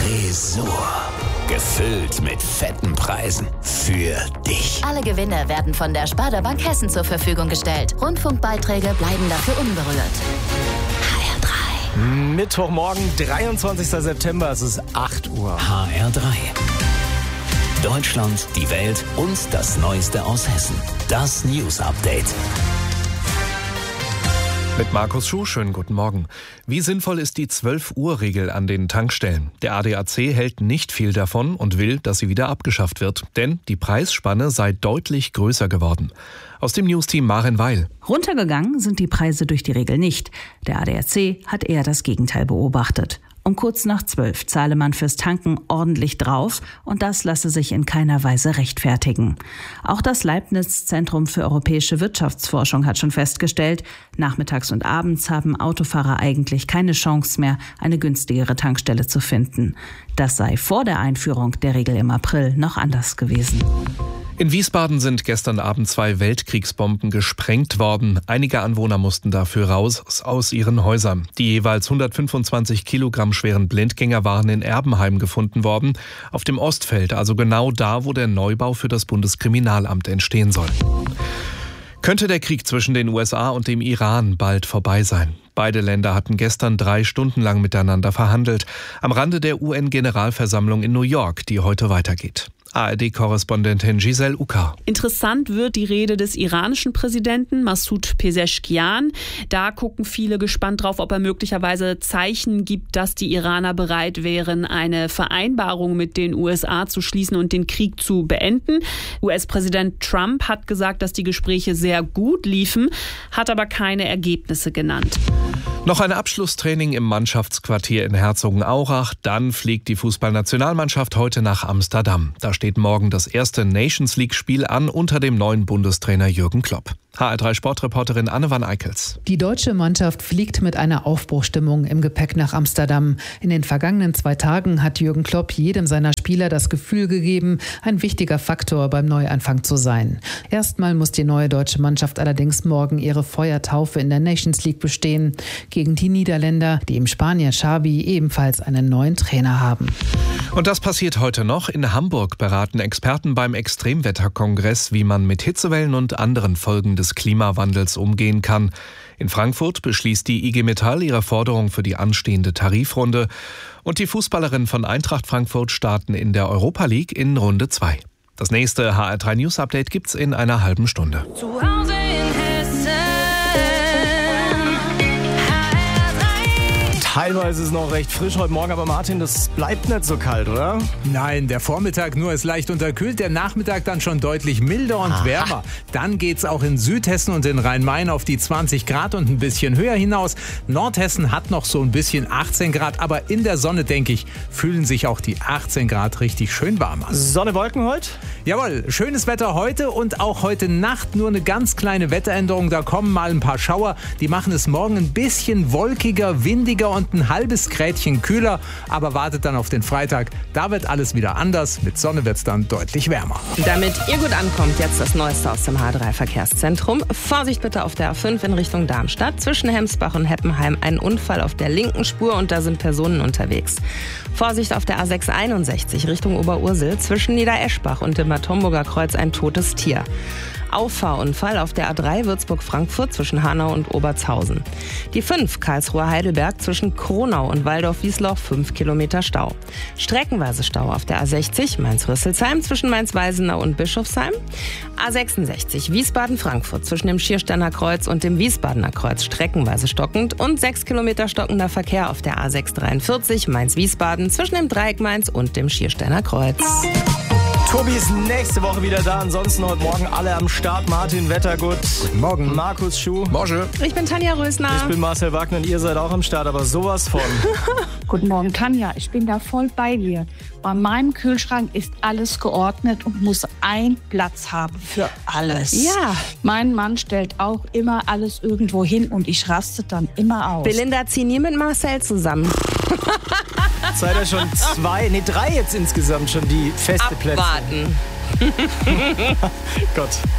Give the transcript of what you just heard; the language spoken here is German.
Tresor. Gefüllt mit fetten Preisen. Für dich. Alle Gewinne werden von der Sparda Bank Hessen zur Verfügung gestellt. Rundfunkbeiträge bleiben dafür unberührt. HR3. Mittwochmorgen, 23. September, es ist 8 Uhr. HR3. Deutschland, die Welt und das Neueste aus Hessen. Das News Update. Mit Markus Schuh, schönen guten Morgen. Wie sinnvoll ist die 12-Uhr-Regel an den Tankstellen? Der ADAC hält nicht viel davon und will, dass sie wieder abgeschafft wird. Denn die Preisspanne sei deutlich größer geworden. Aus dem Newsteam Maren Weil. Runtergegangen sind die Preise durch die Regel nicht. Der ADAC hat eher das Gegenteil beobachtet. Um kurz nach 12 zahle man fürs Tanken ordentlich drauf und das lasse sich in keiner Weise rechtfertigen. Auch das Leibniz-Zentrum für europäische Wirtschaftsforschung hat schon festgestellt, nachmittags und abends haben Autofahrer eigentlich keine Chance mehr, eine günstigere Tankstelle zu finden. Das sei vor der Einführung der Regel im April noch anders gewesen. In Wiesbaden sind gestern Abend 2 Weltkriegsbomben gesprengt worden. Einige Anwohner mussten dafür raus aus ihren Häusern. Die jeweils 125 Kilogramm schweren Blindgänger waren in Erbenheim gefunden worden. Auf dem Ostfeld, also genau da, wo der Neubau für das Bundeskriminalamt entstehen soll. Könnte der Krieg zwischen den USA und dem Iran bald vorbei sein? Beide Länder hatten gestern 3 Stunden lang miteinander verhandelt. Am Rande der UN-Generalversammlung in New York, die heute weitergeht. ARD-Korrespondentin Giselle Uka. Interessant wird die Rede des iranischen Präsidenten Massoud Pezeshkian. Da gucken viele gespannt drauf, ob er möglicherweise Zeichen gibt, dass die Iraner bereit wären, eine Vereinbarung mit den USA zu schließen und den Krieg zu beenden. US-Präsident Trump hat gesagt, dass die Gespräche sehr gut liefen, hat aber keine Ergebnisse genannt. Noch ein Abschlusstraining im Mannschaftsquartier in Herzogenaurach. Dann fliegt die Fußballnationalmannschaft heute nach Amsterdam. Da steht morgen das erste Nations-League-Spiel an unter dem neuen Bundestrainer Jürgen Klopp. HR3-Sportreporterin Anne van Eickels. Die deutsche Mannschaft fliegt mit einer Aufbruchstimmung im Gepäck nach Amsterdam. In den vergangenen 2 Tagen hat Jürgen Klopp jedem seiner Spieler das Gefühl gegeben, ein wichtiger Faktor beim Neuanfang zu sein. Erstmal muss die neue deutsche Mannschaft allerdings morgen ihre Feuertaufe in der Nations League bestehen. Gegen die Niederländer, die im Spanier Xavi ebenfalls einen neuen Trainer haben. Und das passiert heute noch. In Hamburg beraten Experten beim Extremwetterkongress, wie man mit Hitzewellen und anderen Folgen des Klimawandels umgehen kann. In Frankfurt beschließt die IG Metall ihre Forderung für die anstehende Tarifrunde. Und die Fußballerinnen von Eintracht Frankfurt starten in der Europa League in Runde 2. Das nächste HR3 News Update gibt's in einer halben Stunde. Zu Hause in Hessen. Teilweise ist es noch recht frisch heute Morgen, aber Martin, das bleibt nicht so kalt, oder? Nein, der Vormittag nur ist leicht unterkühlt, der Nachmittag dann schon deutlich milder und wärmer. Dann geht's auch in Südhessen und in Rhein-Main auf die 20 Grad und ein bisschen höher hinaus. Nordhessen hat noch so ein bisschen 18 Grad, aber in der Sonne, denke ich, fühlen sich auch die 18 Grad richtig schön warm an. Sonne, Wolken heute? Jawohl, schönes Wetter heute und auch heute Nacht nur eine ganz kleine Wetteränderung. Da kommen mal ein paar Schauer, die machen es morgen ein bisschen wolkiger, windiger und ein halbes Grädchen kühler, aber wartet dann auf den Freitag. Da wird alles wieder anders. Mit Sonne wird es dann deutlich wärmer. Damit ihr gut ankommt, jetzt das Neueste aus dem H3-Verkehrszentrum. Vorsicht bitte auf der A5 in Richtung Darmstadt. Zwischen Hemsbach und Heppenheim ein Unfall auf der linken Spur und da sind Personen unterwegs. Vorsicht auf der A661 Richtung Oberursel. Zwischen Niedereschbach und dem Bad Homburger Kreuz ein totes Tier. Auffahrunfall auf der A3 Würzburg-Frankfurt zwischen Hanau und Obertshausen. Die 5 Karlsruhe-Heidelberg zwischen Kronau und Waldorf-Wiesloch 5 Kilometer Stau. Streckenweise Stau auf der A60 Mainz-Rüsselsheim zwischen Mainz-Weisenau und Bischofsheim. A66 Wiesbaden-Frankfurt zwischen dem Schiersteiner Kreuz und dem Wiesbadener Kreuz streckenweise stockend und 6 Kilometer stockender Verkehr auf der A643 Mainz-Wiesbaden zwischen dem Dreieck Mainz und dem Schiersteiner Kreuz. Tobi ist nächste Woche wieder da. Ansonsten heute Morgen alle am Start. Martin Wettergut. Guten Morgen. Markus Schuh. Morgen. Ich bin Tanja Rösner. Ich bin Marcel Wagner und ihr seid auch am Start, aber sowas von. Guten Morgen, Tanja. Ich bin da voll bei dir. Bei meinem Kühlschrank ist alles geordnet und muss einen Platz haben für alles. Ja. Mein Mann stellt auch immer alles irgendwo hin und ich raste dann immer aus. Belinda, zieh nie mit Marcel zusammen. Seid ihr schon 3 jetzt insgesamt schon die feste Plätze? Abwarten. Gott.